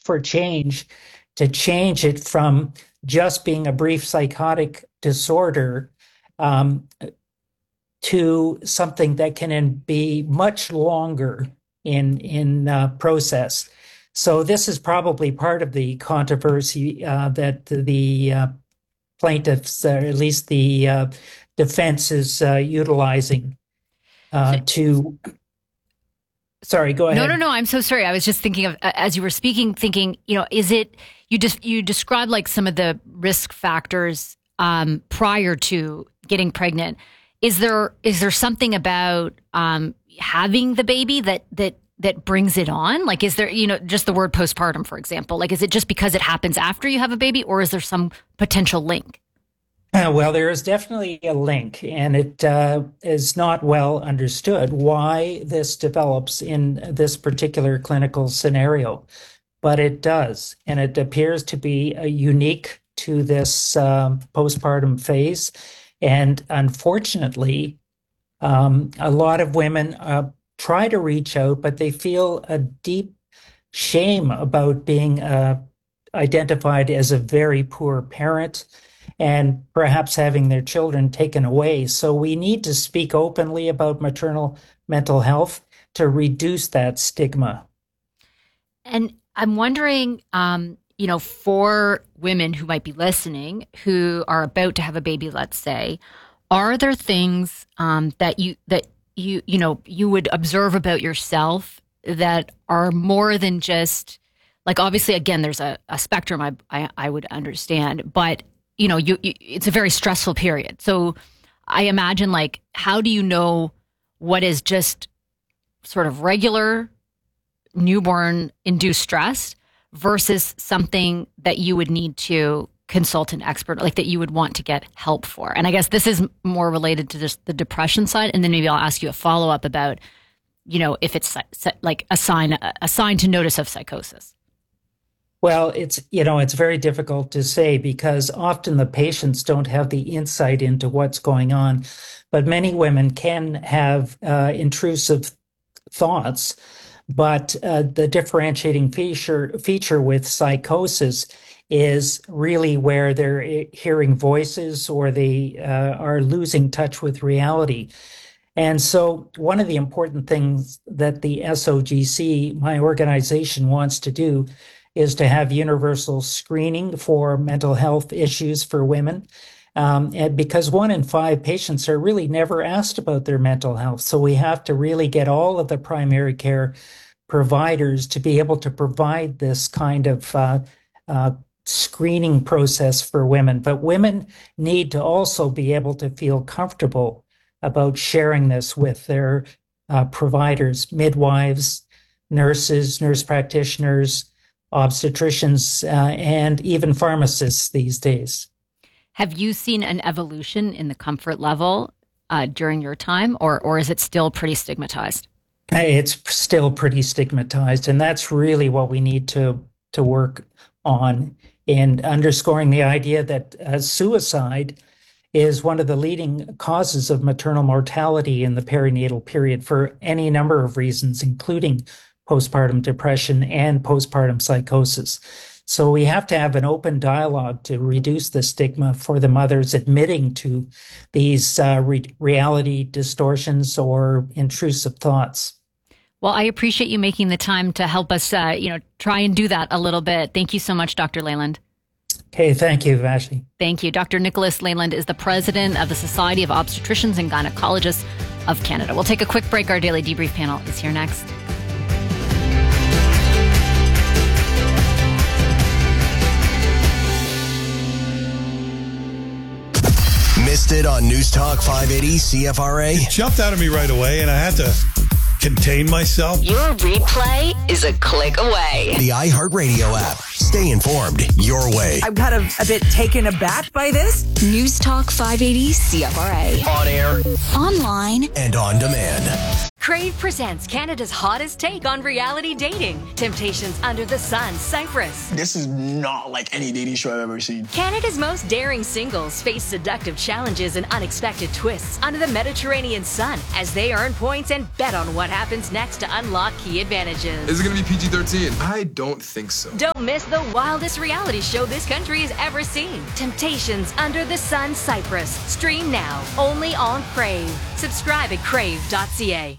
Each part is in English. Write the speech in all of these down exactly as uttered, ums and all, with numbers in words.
for change, to change it from just being a brief psychotic disorder um, to something that can be much longer in in uh, process. So this is probably part of the controversy uh, that the uh, plaintiffs, or at least the uh, defense, is uh, utilizing uh, to. Sorry, go ahead. No, no, no. I'm so sorry. I was just thinking of, as you were speaking, thinking, you know, is it, you just, you described like some of the risk factors um, prior to getting pregnant. Is there, is there something about um, having the baby that, that, that brings it on? Like, is there, you know, just the word postpartum, for example, like, is it just because it happens after you have a baby, or is there some potential link? Uh, well, there is definitely a link, and it uh, is not well understood why this develops in this particular clinical scenario, but it does, and it appears to be uh, unique to this um, postpartum phase. And unfortunately, um, a lot of women uh, try to reach out, but they feel a deep shame about being uh, identified as a very poor parent, and perhaps having their children taken away. So we need to speak openly about maternal mental health to reduce that stigma. And I'm wondering, um, you know, for women who might be listening, who are about to have a baby, let's say, are there things um, that you that you you know you would observe about yourself that are more than just, like, obviously, again, there's a, a spectrum I, I I would understand, but you know, you, you it's a very stressful period. So I imagine, like, how do you know what is just sort of regular newborn induced stress versus something that you would need to consult an expert, like that you would want to get help for? And I guess this is more related to just the depression side. And then maybe I'll ask you a follow up about, you know, if it's like a sign, a sign to notice of psychosis. Well, it's, you know, it's very difficult to say because often the patients don't have the insight into what's going on. But many women can have uh, intrusive thoughts. But uh, the differentiating feature feature with psychosis is really where they're hearing voices or they uh, are losing touch with reality. And so one of the important things that the S O G C, my organization, wants to do is to have universal screening for mental health issues for women. Um, and because one in five patients are really never asked about their mental health. So we have to really get all of the primary care providers to be able to provide this kind of uh, uh, screening process for women. But women need to also be able to feel comfortable about sharing this with their uh, providers, midwives, nurses, nurse practitioners, obstetricians, uh, and even pharmacists these days. Have you seen an evolution in the comfort level uh, during your time, or or is it still pretty stigmatized? It's still pretty stigmatized, and that's really what we need to to work on in underscoring the idea that uh, suicide is one of the leading causes of maternal mortality in the perinatal period for any number of reasons, including postpartum depression and postpartum psychosis. So we have to have an open dialogue to reduce the stigma for the mothers admitting to these uh, re- reality distortions or intrusive thoughts. Well, I appreciate you making the time to help us, uh, you know, try and do that a little bit. Thank you so much, Doctor Leyland. Okay, thank you, Vashti. Thank you. Doctor Nicholas Leyland is the president of the Society of Obstetricians and Gynecologists of Canada. We'll take a quick break. Our Daily Debrief panel is here next. Missed it on News Talk five eighty C F R A? It jumped out of me right away, and I had to contain myself. Your replay is a click away. The iHeartRadio app. Stay informed your way. I'm kind of a bit taken aback by this. News Talk five eighty C F R A. On air, Online, and on demand. Crave presents Canada's hottest take on reality dating. Temptations Under the Sun, Cyprus. This is not like any dating show I've ever seen. Canada's most daring singles face seductive challenges and unexpected twists under the Mediterranean sun as they earn points and bet on what happens next to unlock key advantages. Is it going to be P G thirteen? I don't think so. Don't miss the wildest reality show this country has ever seen. Temptations Under the Sun, Cyprus. Stream now, only on Crave. Subscribe at crave dot c a.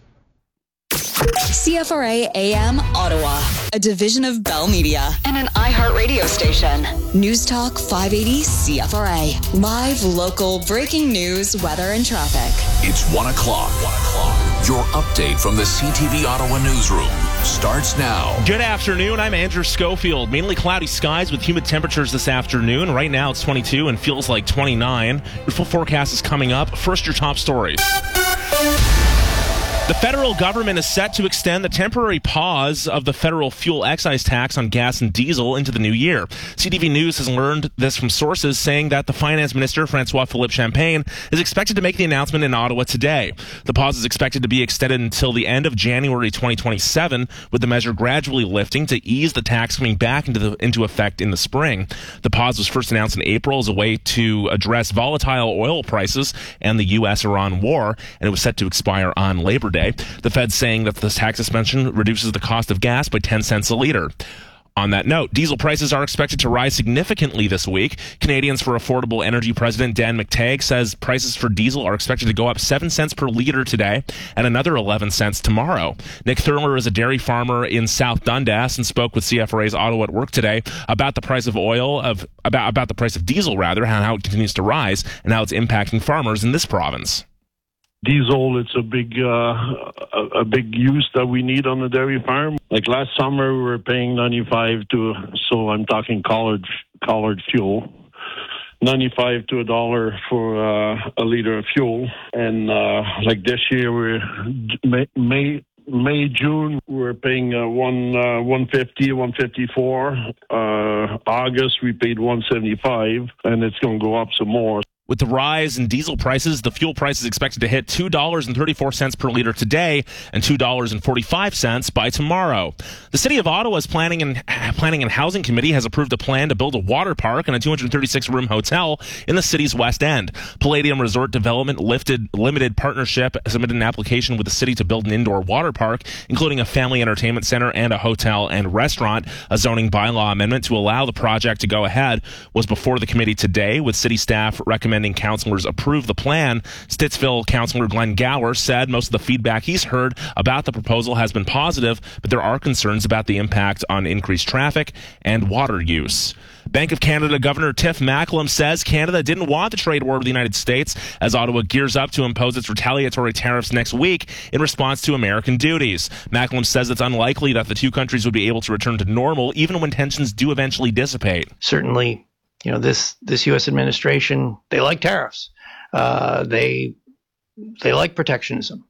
C F R A A M Ottawa, a division of Bell Media and an iHeartRadio station. News Talk five eighty C F R A. Live, local, breaking news, weather, and traffic. It's one o'clock. One o'clock. Your update from the C T V Ottawa newsroom starts now. Good afternoon. I'm Andrew Schofield. Mainly cloudy skies with humid temperatures this afternoon. Right now it's twenty-two and feels like twenty-nine. Your full forecast is coming up. First, your top stories. The federal government is set to extend the temporary pause of the federal fuel excise tax on gas and diesel into the new year. C T V News has learned this from sources saying that the finance minister, Francois-Philippe Champagne, is expected to make the announcement in Ottawa today. The pause is expected to be extended until the end of January twenty twenty-seven, with the measure gradually lifting to ease the tax coming back into, the, into effect in the spring. The pause was first announced in April as a way to address volatile oil prices and the U S Iran war, and it was set to expire on Labor Day. The Fed's saying that the tax suspension reduces the cost of gas by ten cents a liter. On that note, diesel prices are expected to rise significantly this week. Canadians for Affordable Energy President Dan McTagg says prices for diesel are expected to go up seven cents per liter today and another eleven cents tomorrow. Nick Thurler is a dairy farmer in South Dundas and spoke with C F R A's Ottawa at Work today about the price of oil, of about, about the price of diesel, rather, and how it continues to rise and how it's impacting farmers in this province. Diesel, it's a big uh, a, a big use that we need on the dairy farm. Like last summer, we were paying ninety-five to, so I'm talking collard collard fuel, ninety-five to a dollar for uh, a liter of fuel. And uh, like this year, we're May, May May, June, we're paying uh, one uh, one fifty, one fifty-four. Uh, August, we paid one seventy-five, and it's going to go up some more. With the rise in diesel prices, the fuel price is expected to hit two dollars and thirty-four cents per liter today and two dollars and forty-five cents by tomorrow. The City of Ottawa's Planning and Planning and Housing Committee has approved a plan to build a water park and a two hundred thirty-six room hotel in the city's West End. Palladium Resort Development lifted limited partnership submitted an application with the city to build an indoor water park, including a family entertainment center and a hotel and restaurant. A zoning bylaw amendment to allow the project to go ahead was before the committee today, with city staff recommending councillors approve the plan. Stittsville Councillor Glenn Gower said most of the feedback he's heard about the proposal has been positive, but there are concerns about the impact on increased traffic and water use. Bank of Canada Governor Tiff Macklem says Canada didn't want the trade war with the United States as Ottawa gears up to impose its retaliatory tariffs next week in response to American duties. Macklem says it's unlikely that the two countries would be able to return to normal even when tensions do eventually dissipate. Certainly, you know, this this U S administration, they like tariffs. Uh, they they like protectionism.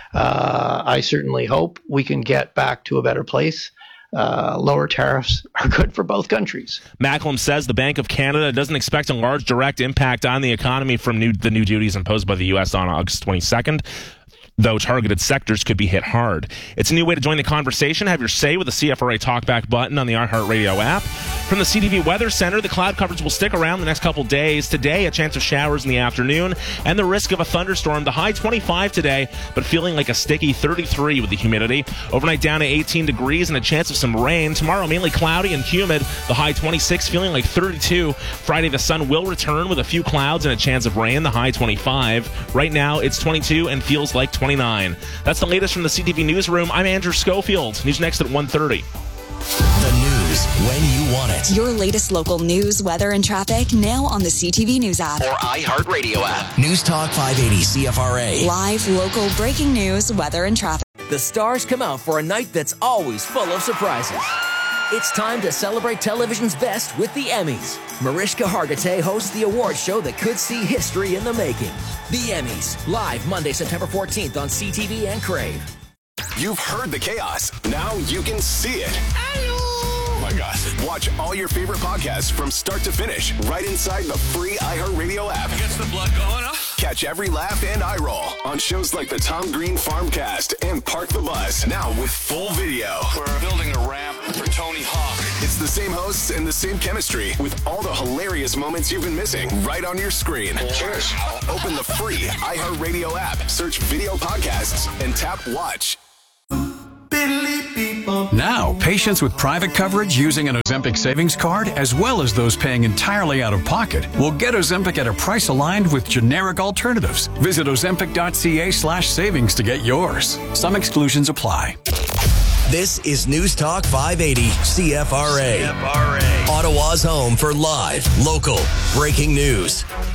Uh, I certainly hope we can get back to a better place. Uh, lower tariffs are good for both countries. Macklem says the Bank of Canada doesn't expect a large direct impact on the economy from new, the new duties imposed by the U S on August twenty-second. Though targeted sectors could be hit hard. It's a new way to join the conversation. Have your say with the C F R A Talkback button on the iHeartRadio app. From the C T V Weather Center, the cloud coverage will stick around the next couple days. Today, a chance of showers in the afternoon and the risk of a thunderstorm. The high twenty-five today, but feeling like a sticky thirty-three with the humidity. Overnight down to eighteen degrees and a chance of some rain. Tomorrow, mainly cloudy and humid. The high twenty-six, feeling like thirty-two. Friday, the sun will return with a few clouds and a chance of rain. The high twenty-five. Right now, it's twenty-two and feels like twenty-nine. That's the latest from the C T V Newsroom. I'm Andrew Schofield. News next at one thirty. The news when you want it. Your latest local news, weather, and traffic now on the C T V News app. Or iHeartRadio app. News Talk five eighty C F R A. Live, local, breaking news, weather, and traffic. The stars come out for a night that's always full of surprises. It's time to celebrate television's best with the Emmys. Mariska Hargitay hosts the award show that could see history in the making. The Emmys, live Monday, September fourteenth on C T V and Crave. You've heard the chaos. Now you can see it. Hello. Oh my gosh. Watch all your favorite podcasts from start to finish right inside the free iHeartRadio app. Gets the blood going up. Catch every laugh and eye roll on shows like the Tom Green Farmcast and Park the Bus. Now with full video. We're building a ramp for Tony Hawk. It's the same hosts and the same chemistry with all the hilarious moments you've been missing right on your screen. Cheers. Open the free iHeartRadio app, search video podcasts, and tap watch. Now, patients with private coverage using an Ozempic savings card, as well as those paying entirely out of pocket, will get Ozempic at a price aligned with generic alternatives. Visit ozempic.ca slash savings to get yours. Some exclusions apply. This is News Talk five eighty C F R A. C F R A. Ottawa's home for live, local, breaking news.